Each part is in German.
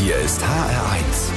Hier ist HR1.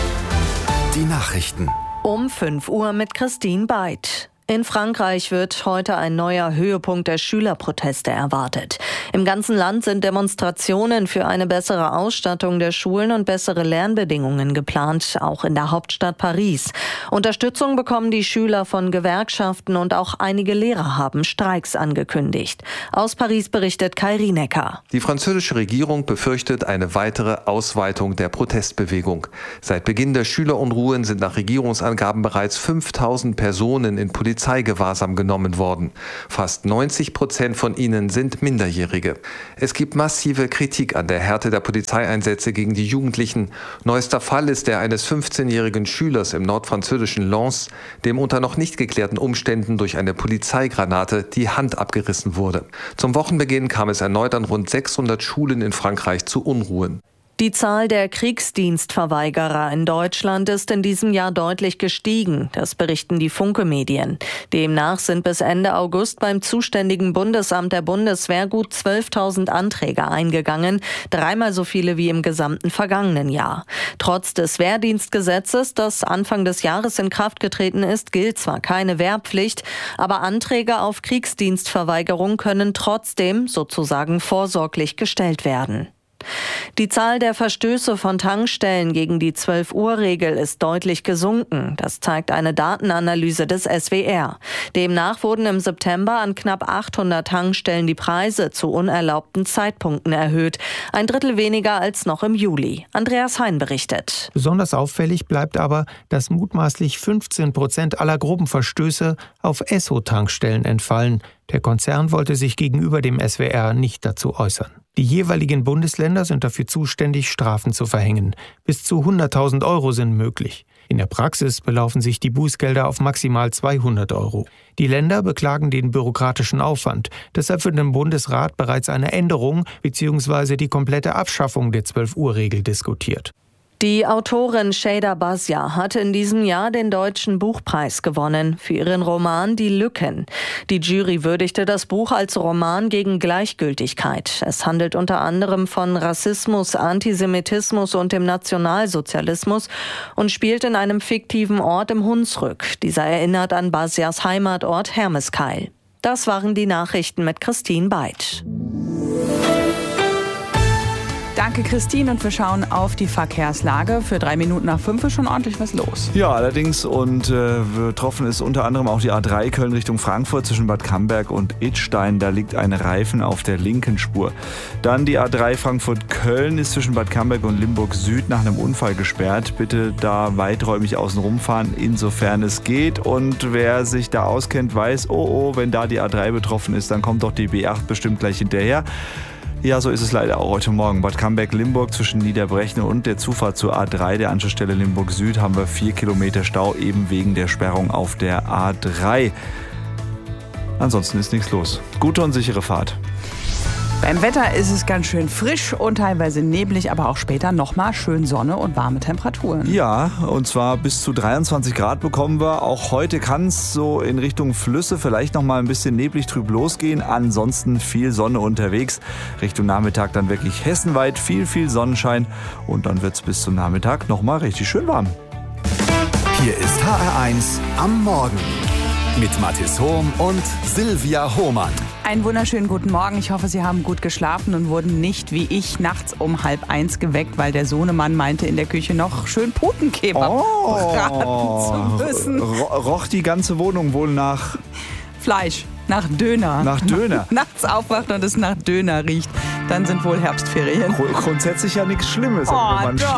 Die Nachrichten. Um 5 Uhr mit Christine Beid. In Frankreich wird heute ein neuer Höhepunkt der Schülerproteste erwartet. Im ganzen Land sind Demonstrationen für eine bessere Ausstattung der Schulen und bessere Lernbedingungen geplant, auch in der Hauptstadt Paris. Unterstützung bekommen die Schüler von Gewerkschaften und auch einige Lehrer haben Streiks angekündigt. Aus Paris berichtet Kai Rienecker. Die französische Regierung befürchtet eine weitere Ausweitung der Protestbewegung. Seit Beginn der Schülerunruhen sind nach Regierungsangaben bereits 5000 Personen in Polizeigewahrsam genommen worden. Fast 90% von ihnen sind Minderjährige. Es gibt massive Kritik an der Härte der Polizeieinsätze gegen die Jugendlichen. Neuester Fall ist der eines 15-jährigen Schülers im nordfranzösischen Lens, dem unter noch nicht geklärten Umständen durch eine Polizeigranate die Hand abgerissen wurde. Zum Wochenbeginn kam es erneut an rund 600 Schulen in Frankreich zu Unruhen. Die Zahl der Kriegsdienstverweigerer in Deutschland ist in diesem Jahr deutlich gestiegen. Das berichten die Funke-Medien. Demnach sind bis Ende August beim zuständigen Bundesamt der Bundeswehr gut 12.000 Anträge eingegangen, 3-mal so viele wie im gesamten vergangenen Jahr. Trotz des Wehrdienstgesetzes, das Anfang des Jahres in Kraft getreten ist, gilt zwar keine Wehrpflicht, aber Anträge auf Kriegsdienstverweigerung können trotzdem sozusagen vorsorglich gestellt werden. Die Zahl der Verstöße von Tankstellen gegen die 12-Uhr-Regel ist deutlich gesunken. Das zeigt eine Datenanalyse des SWR. Demnach wurden im September an knapp 800 Tankstellen die Preise zu unerlaubten Zeitpunkten erhöht. Ein Drittel weniger als noch im Juli. Andreas Hein berichtet. Besonders auffällig bleibt aber, dass mutmaßlich 15% aller groben Verstöße auf Esso-Tankstellen entfallen. Der Konzern wollte sich gegenüber dem SWR nicht dazu äußern. Die jeweiligen Bundesländer sind dafür zuständig, Strafen zu verhängen. Bis zu 100.000 € sind möglich. In der Praxis belaufen sich die Bußgelder auf maximal 200 €. Die Länder beklagen den bürokratischen Aufwand. Deshalb wird im Bundesrat bereits eine Änderung bzw. die komplette Abschaffung der 12-Uhr-Regel diskutiert. Die Autorin Şeyda Basya hat in diesem Jahr den Deutschen Buchpreis gewonnen für ihren Roman Die Lücken. Die Jury würdigte das Buch als Roman gegen Gleichgültigkeit. Es handelt unter anderem von Rassismus, Antisemitismus und dem Nationalsozialismus und spielt in einem fiktiven Ort im Hunsrück. Dieser erinnert an Basyas Heimatort Hermeskeil. Das waren die Nachrichten mit Christine Beid. Danke, Christine, und wir schauen auf die Verkehrslage. Für 3 Minuten nach 5 ist schon ordentlich was los. Ja, allerdings, und betroffen ist unter anderem auch die A3 Köln Richtung Frankfurt zwischen Bad Camberg und Idstein. Da liegt ein Reifen auf der linken Spur. Dann die A3 Frankfurt-Köln ist zwischen Bad Camberg und Limburg Süd nach einem Unfall gesperrt. Bitte da weiträumig außen rumfahren, insofern es geht. Und wer sich da auskennt, weiß, wenn da die A3 betroffen ist, dann kommt doch die B8 bestimmt gleich hinterher. Ja, so ist es leider auch heute Morgen. Bad Camberg-Limburg zwischen Niederbrechen und der Zufahrt zur A3, der Anschlussstelle Limburg Süd, haben wir 4 Kilometer Stau, eben wegen der Sperrung auf der A3. Ansonsten ist nichts los. Gute und sichere Fahrt. Beim Wetter ist es ganz schön frisch und teilweise neblig, aber auch später nochmal schön Sonne und warme Temperaturen. Ja, und zwar bis zu 23 Grad bekommen wir. Auch heute kann es so in Richtung Flüsse vielleicht nochmal ein bisschen neblig trüb losgehen. Ansonsten viel Sonne unterwegs. Richtung Nachmittag dann wirklich hessenweit viel Sonnenschein. Und dann wird es bis zum Nachmittag nochmal richtig schön warm. Hier ist HR1 am Morgen mit Mathis Hohm und Silvia Hohmann. Einen wunderschönen guten Morgen. Ich hoffe, Sie haben gut geschlafen und wurden nicht wie ich nachts um 12:30 geweckt, weil der Sohnemann meinte, in der Küche noch schön Putenkebab braten zu müssen. Roch die ganze Wohnung wohl nach Fleisch, nach Döner. Nach Döner. Nachts aufwacht und es nach Döner riecht, dann sind wohl Herbstferien. Grundsätzlich ja nichts Schlimmes, wenn man doch.